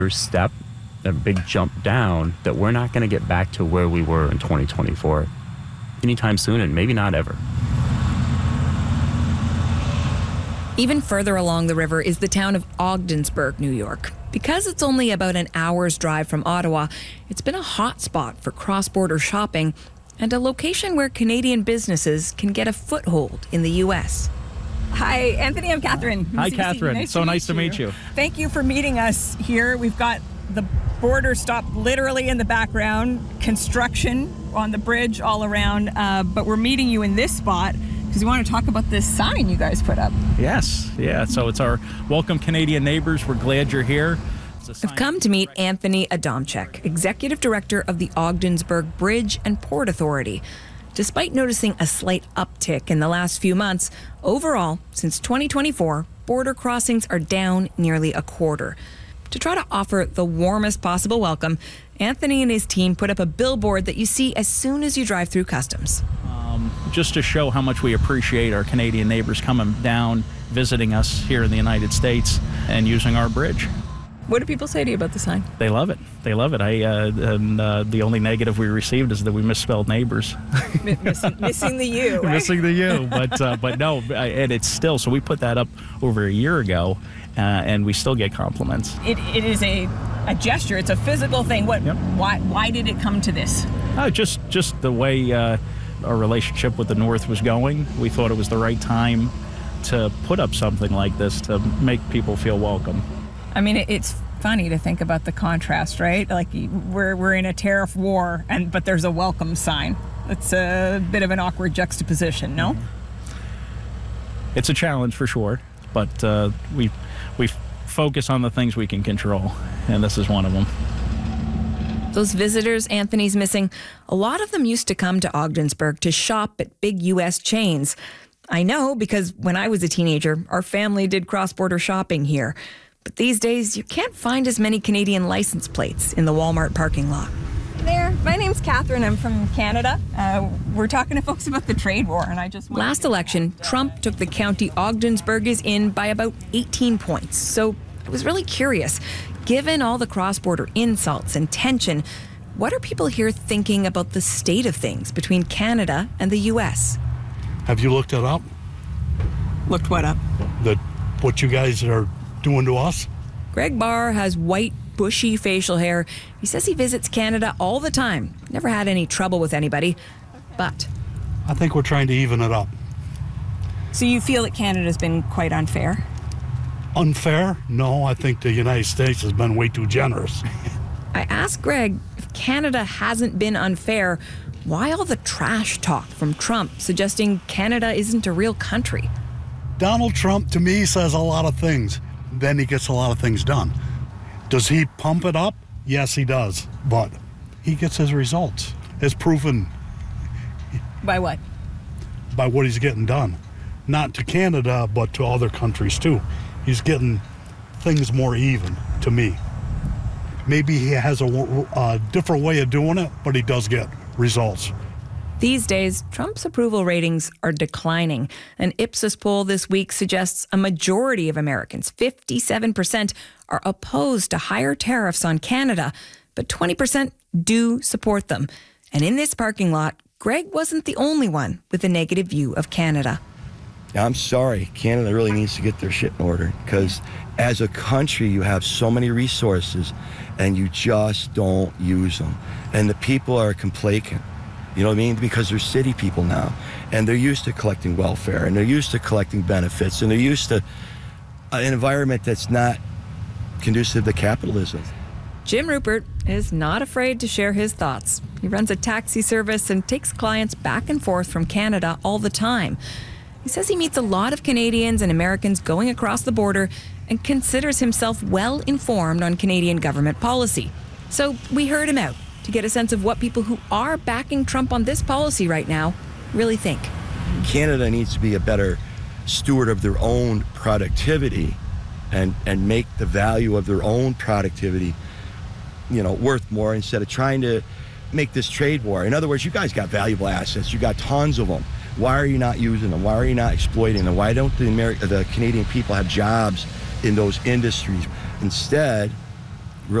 step, a big jump down, that we're not going to get back to where we were in 2024 anytime soon, and maybe not ever. Even further along the river is the town of Ogdensburg, New York. Because it's only about an hour's drive from Ottawa, it's been a hot spot for cross-border shopping and a location where Canadian businesses can get a foothold in the U.S. Hi, Anthony. I'm Catherine. Hi, Catherine. Nice to meet you. Thank you for meeting us here. We've got the border stop literally in the background, construction on the bridge all around, but we're meeting you in this spot because we want to talk about this sign you guys put up. Yes, yeah. So it's our Welcome Canadian Neighbors. We're glad you're here. I've come to meet Anthony Adamczyk, Executive Director of the Ogdensburg Bridge and Port Authority. Despite noticing a slight uptick in the last few months, overall, since 2024, border crossings are down nearly a quarter. To try to offer the warmest possible welcome, Anthony and his team put up a billboard that you see as soon as you drive through customs. Just to show how much we appreciate our Canadian neighbors coming down, visiting us here in the United States, and using our bridge. What do people say to you about the sign? They love it. They love it. The only negative we received is that we misspelled neighbors. Missing the U, right? Missing the U, but no, and it's still. So we put that up over a year ago, and we still get compliments. It is a gesture. It's a physical thing. What? Yep. Why did it come to this? Just the way our relationship with the North was going. We thought it was the right time to put up something like this to make people feel welcome. I mean, it's funny to think about the contrast, right? Like we're in a tariff war, but there's a welcome sign. It's a bit of an awkward juxtaposition, no? It's a challenge for sure, but we focus on the things we can control, and this is one of them. Those visitors Anthony's missing, a lot of them used to come to Ogdensburg to shop at big U.S. chains. I know because when I was a teenager, our family did cross-border shopping here. But these days, you can't find as many Canadian license plates in the Walmart parking lot. Hey there, my name's Catherine. I'm from Canada. We're talking to folks about the trade war, and I just... Last election, Trump took the county Ogdensburg is in by about 18 points. So I was really curious. Given all the cross-border insults and tension, what are people here thinking about the state of things between Canada and the U.S.? Have you looked it up? Looked what up? What you guys are doing to us? Greg Barr has white, bushy facial hair. He says he visits Canada all the time. Never had any trouble with anybody. But I think we're trying to even it up. So you feel that Canada's been quite unfair? Unfair? No, I think the United States has been way too generous. I asked Greg, if Canada hasn't been unfair, why all the trash talk from Trump suggesting Canada isn't a real country? Donald Trump, to me, says a lot of things. Then he gets a lot of things done. Does he pump it up? Yes, he does. But he gets his results. It's proven. By what? By what he's getting done. Not to Canada, but to other countries, too. He's getting things more even, to me. Maybe he has a different way of doing it, but he does get results. These days, Trump's approval ratings are declining. An Ipsos poll this week suggests a majority of Americans, 57%, are opposed to higher tariffs on Canada, but 20% do support them. And in this parking lot, Greg wasn't the only one with a negative view of Canada. I'm sorry, Canada really needs to get their shit in order, because as a country, you have so many resources and you just don't use them. And the people are complacent. You know what I mean? Because they're city people now, and they're used to collecting welfare, and they're used to collecting benefits, and they're used to an environment that's not conducive to capitalism. Jim Rupert is not afraid to share his thoughts. He runs a taxi service and takes clients back and forth from Canada all the time. He says he meets a lot of Canadians and Americans going across the border and considers himself well informed on Canadian government policy. So we heard him out to get a sense of what people who are backing Trump on this policy right now really think. Canada needs to be a better steward of their own productivity and make the value of their own productivity, worth more, instead of trying to make this trade war. In other words, you guys got valuable assets. You got tons of them. Why are you not using them? Why are you not exploiting them? Why don't the Canadian people have jobs in those industries? Instead,